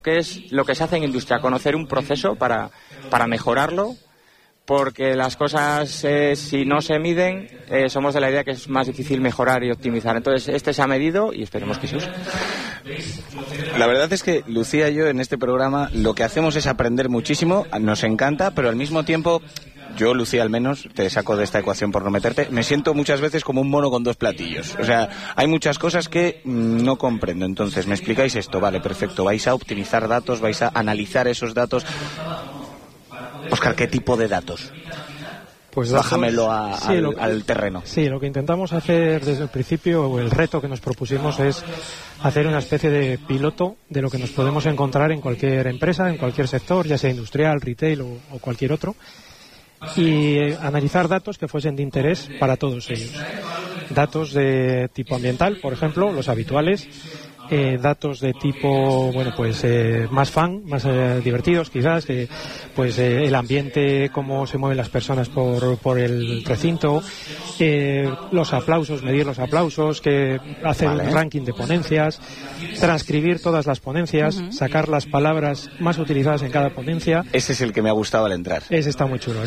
¿Qué es lo que se hace en industria? Conocer un proceso para mejorarlo, porque las cosas, si no se miden, somos de la idea que es más difícil mejorar y optimizar. Entonces, este se ha medido y esperemos que se use. La verdad es que Lucía y yo en este programa lo que hacemos es aprender muchísimo, nos encanta, pero al mismo tiempo... Yo, Lucía, al menos, te saco de esta ecuación por no meterte, me siento muchas veces como un mono con dos platillos. O sea, hay muchas cosas que no comprendo. Entonces, me explicáis esto, vale, perfecto. Vais a optimizar datos, vais a analizar esos datos. Óscar, ¿qué tipo de datos? Pues bájamelo al terreno. Sí, lo que intentamos hacer desde el principio, o el reto que nos propusimos, es hacer una especie de piloto de lo que nos podemos encontrar en cualquier empresa, en cualquier sector, ya sea industrial, retail o cualquier otro, y analizar datos que fuesen de interés para todos ellos. Datos de tipo ambiental, por ejemplo, los habituales, datos de tipo, bueno, pues más fun, más divertidos quizás, pues el ambiente, cómo se mueven las personas por el recinto, los aplausos, medir los aplausos, hacer un ranking de ponencias, transcribir todas las ponencias, sacar las palabras más utilizadas en cada ponencia. Ese es el que me ha gustado al entrar. Ese está muy chulo.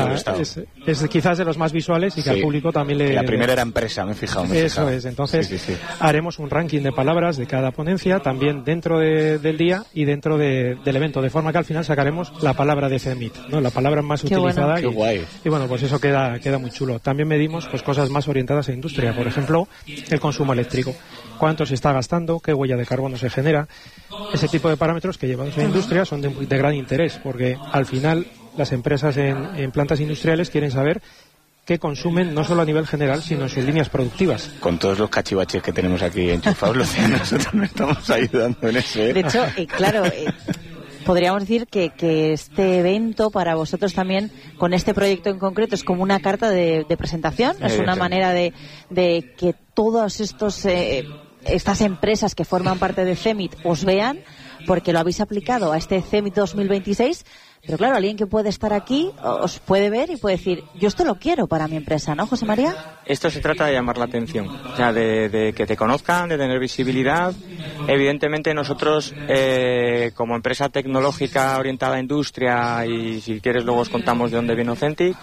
Es quizás de los más visuales y que al público también le... La primera era empresa, me he fijado. Eso es, entonces haremos un ranking de palabras de cada ponencia, también dentro del día y dentro del evento, de forma que al final sacaremos la palabra de CEMIT, ¿no? La palabra más utilizada. Qué guay. Y bueno, pues eso queda muy chulo. También medimos pues cosas más orientadas a industria, por ejemplo, el consumo eléctrico. Cuánto se está gastando, qué huella de carbono se genera. Ese tipo de parámetros que llevados a la industria son de gran interés, porque al final las empresas en plantas industriales quieren saber que consumen no solo a nivel general, sino en sus líneas productivas. Con todos los cachivaches que tenemos aquí enchufados, Lucía, nosotros nos estamos ayudando en eso, ¿eh? De hecho, claro, podríamos decir que este evento para vosotros también, con este proyecto en concreto, es como una carta de presentación, es una manera de que todos estas empresas que forman parte de CEMIT os vean, porque lo habéis aplicado a este CEMIT 2026. Pero claro, alguien que puede estar aquí os puede ver y puede decir, yo esto lo quiero para mi empresa, ¿no, José María? Esto se trata de llamar la atención, o sea, de que te conozcan, de tener visibilidad. Evidentemente nosotros, como empresa tecnológica orientada a industria, y si quieres luego os contamos de dónde viene Authentic,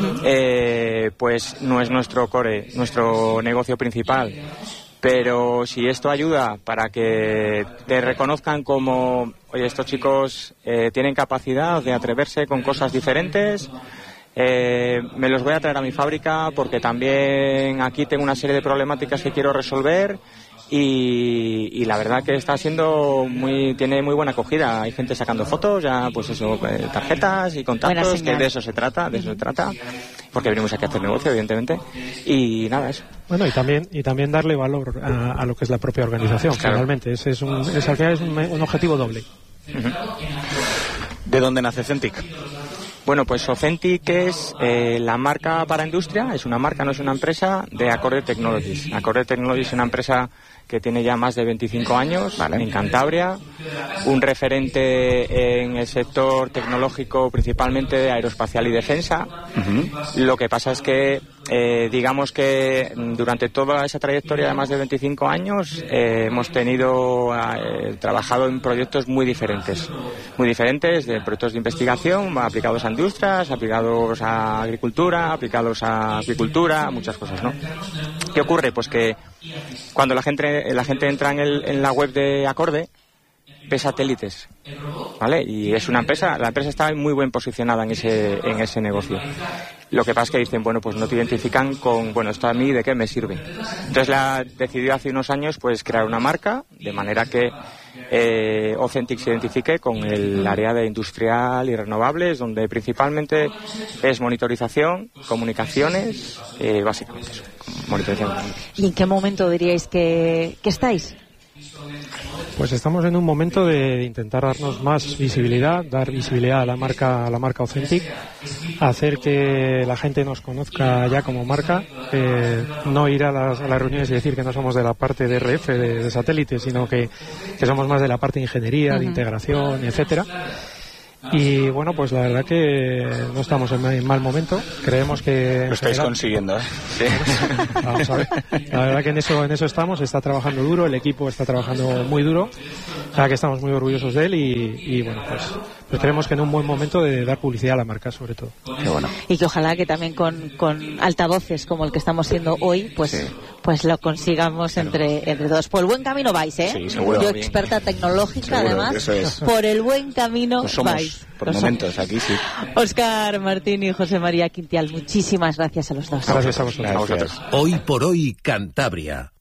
pues no es nuestro core, nuestro negocio principal. Pero si esto ayuda para que te reconozcan como, oye, estos chicos tienen capacidad de atreverse con cosas diferentes, me los voy a traer a mi fábrica porque también aquí tengo una serie de problemáticas que quiero resolver, y la verdad que está siendo tiene muy buena acogida. Hay gente sacando fotos, ya pues eso, tarjetas y contactos, que de eso se trata, porque venimos aquí a hacer negocio, evidentemente, y nada, eso. Bueno, y también darle valor a lo que es la propia organización, claro. Finalmente, al final es un objetivo doble. ¿De dónde nace Authentic? Bueno, pues Authentic es la marca para industria, es una marca, no es una empresa, de Acorde Technologies. Acorde Technologies es una empresa que tiene ya más de 25 años, en Cantabria, un referente en el sector tecnológico, principalmente de aeroespacial y defensa. Lo que pasa es que, digamos que durante toda esa trayectoria de más de 25 años, hemos trabajado en proyectos muy diferentes, de proyectos de investigación aplicados a industrias, aplicados a agricultura, aplicados a apicultura, muchas cosas, ¿no? ¿Qué ocurre? Pues que cuando la gente entra en la web de Acorde, ve satélites, ¿vale? Y es la empresa está muy bien posicionada en ese negocio. Lo que pasa es que dicen, bueno, pues no te identifican con, bueno, esto a mí de qué me sirve. Entonces decidió hace unos años pues crear una marca, de manera que Authentic se identifique con el área de industrial y renovables, donde principalmente es monitorización, comunicaciones, básicamente eso, monitorización. ¿Y en qué momento diríais que estáis? Pues estamos en un momento de intentar darnos más visibilidad, dar visibilidad a la marca Authentic, hacer que la gente nos conozca ya como marca, no ir a las reuniones y decir que no somos de la parte de RF, de satélites, sino que somos más de la parte de ingeniería, de integración, etcétera. Y bueno, pues la verdad que no estamos en mal momento. Creemos que... Lo estáis consiguiendo, ¿eh? Sí. Vamos a ver. La verdad que en eso estamos. Está trabajando duro, el equipo está trabajando muy duro. O sea que estamos muy orgullosos de él y bueno, pues creemos que en un buen momento de dar publicidad a la marca, sobre todo. Qué bueno. Y que ojalá que también con altavoces como el que estamos siendo hoy, pues Sí. pues lo consigamos entre todos. Por el buen camino vais, ¿eh? Sí, seguro. Yo, experta tecnológica, Seguro, además, eso es. por el buen camino Pues somos, vais. por Lo momentos, somos. aquí sí. Óscar Martín y José María Quintial, muchísimas gracias a los dos. Gracias a vosotros. Gracias. Hoy por hoy, Cantabria.